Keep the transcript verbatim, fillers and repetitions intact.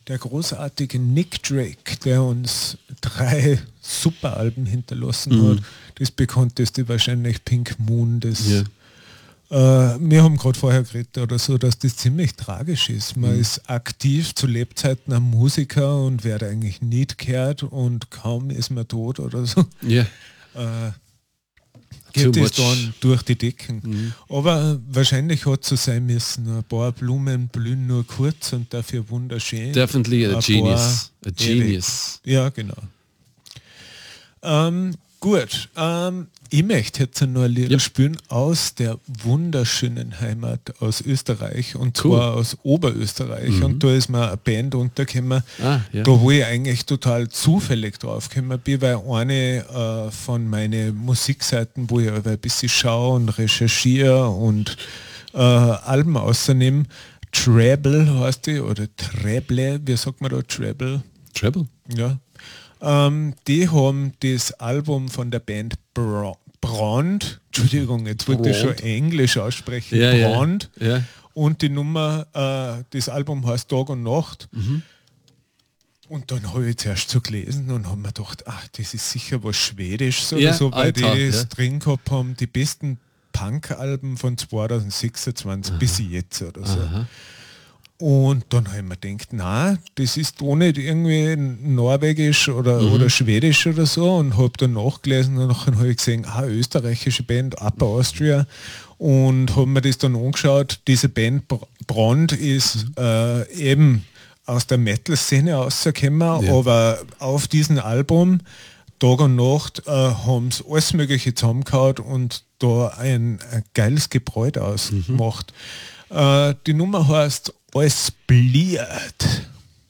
der großartige Nick Drake, der uns drei super Alben hinterlassen Mhm. hat. Das bekannteste wahrscheinlich Pink Moon, das Ja. äh, wir haben gerade vorher geredet oder so, dass das ziemlich tragisch ist. Man Mhm. ist aktiv zu Lebzeiten ein Musiker und wird eigentlich nicht gehört und kaum ist man tot oder so. Ja. Äh, Too geht es much. dann durch die Decken. Mhm. Aber wahrscheinlich hat es so sein müssen. Ein paar Blumen blühen nur kurz und dafür wunderschön. Definitely a Ein genius. A paar genius. ewig. Ja, genau. Ähm, gut. Ähm, ich möchte jetzt noch ein Lied Yep. spielen aus der wunderschönen Heimat aus Österreich und Cool. zwar aus Oberösterreich. Mhm. Und da ist mir eine Band untergekommen, Ah, ja. da wo ich eigentlich total zufällig drauf gekommen bin, weil eine äh, von meinen Musikseiten, wo ich aber ein bisschen schaue und recherchiere und äh, Alben außernehme, Treble heißt die, oder Treble, wie sagt man da, Treble? Treble. Ja. Ähm, die haben das Album von der Band Bra- Brand, Entschuldigung, jetzt wollte ich schon Brand. Englisch aussprechen, Ja, ja. Brand. Ja. Und die Nummer, äh, das Album heißt Tag und Nacht. Mhm. Und dann habe ich zuerst so gelesen und habe mir gedacht, ach, das ist sicher was Schwedisches oder Ja, so, weil Alter, die das ja. drin gehabt haben, die besten Punk-Alben von zwanzig sechsundzwanzig bis jetzt oder so. Aha. Und dann habe ich mir gedacht, na, das ist doch nicht irgendwie norwegisch oder, Mhm. oder schwedisch oder so und habe dann nachgelesen und dann habe ich gesehen, ah, österreichische Band, Upper Austria und habe mir das dann angeschaut. Diese Band Br- Brand ist Mhm. äh, eben aus der Metal-Szene rausgekommen, Ja. aber auf diesem Album Tag und Nacht äh, haben sie alles Mögliche zusammengehauen und da ein, ein geiles Gebräu ausgemacht. Äh, die Nummer heißt Alles bliert.